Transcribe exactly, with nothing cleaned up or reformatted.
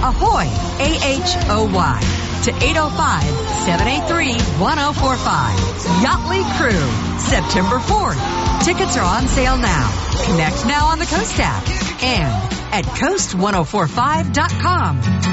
Ahoy, A H O Y, to eight oh five, seven eight three, one oh four five. Yachtly Crew, September fourth. Tickets are on sale now. Connect now on the Coast app and at coast ten forty-five dot com.